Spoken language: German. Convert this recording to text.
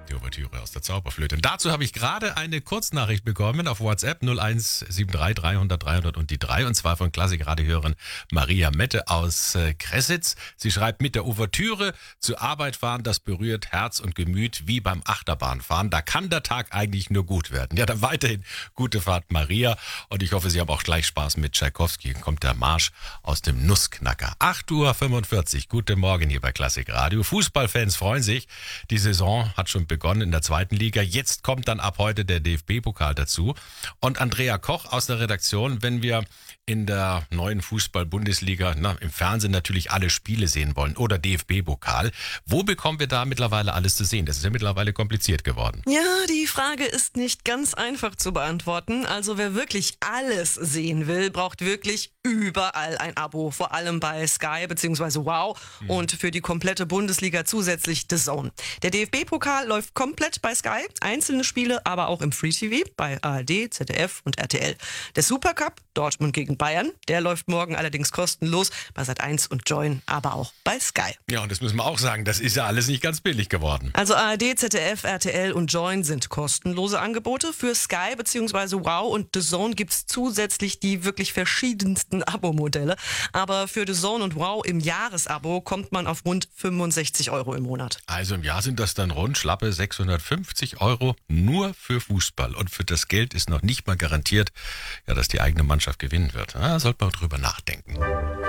Die Ouvertüre aus der Zauberflöte. Und dazu habe ich gerade eine Kurznachricht bekommen auf WhatsApp 0173 300 300 und die 3. Und zwar von Klassikradiohörerin Maria Mette aus Kressitz. Sie schreibt, mit der Ouvertüre zur Arbeit fahren, das berührt Herz und Gemüt wie beim Achterbahnfahren. Da kann der Tag eigentlich nur gut werden. Ja, dann weiterhin gute Fahrt, Maria. Und ich hoffe, Sie haben auch gleich Spaß mit Tschaikowski. Dann kommt der Marsch aus dem Nussknacker. 8:45 Uhr. Guten Morgen hier bei Klassikradio. Fußballfans freuen sich. Die Saison hat schon begonnen in der zweiten Liga. Jetzt kommt dann ab heute der DFB-Pokal dazu. Und Andrea Koch aus der Redaktion, wenn wir in der neuen Fußball-Bundesliga im Fernsehen natürlich alle Spiele sehen wollen oder DFB-Pokal, wo bekommen wir da mittlerweile alles zu sehen? Das ist ja mittlerweile kompliziert geworden. Ja, die Frage ist nicht ganz einfach zu beantworten. Also wer wirklich alles sehen will, braucht wirklich überall ein Abo. Vor allem bei Sky bzw. Wow und für die komplette Bundesliga zusätzlich The Zone. Der DFB-Pokal läuft komplett bei Sky, einzelne Spiele aber auch im Free TV bei ARD, ZDF und RTL. Der Supercup, Dortmund gegen Bayern, der läuft morgen allerdings kostenlos bei Sat1 und Joyn, aber auch bei Sky. Ja, und das müssen wir auch sagen, das ist ja alles nicht ganz billig geworden. Also ARD, ZDF, RTL und Joyn sind kostenlose Angebote. Für Sky bzw. Wow und The Zone gibt's zusätzlich die wirklich verschiedensten Abo-Modelle. Aber für The Zone und Wow im Jahresabo kommt man auf rund 65 € im Monat. Also im Jahr sind das dann rund schlappe 650 € nur für Fußball. Und für das Geld ist noch nicht mal garantiert, ja, dass die eigene Mannschaft gewinnen wird. Da sollte man drüber nachdenken.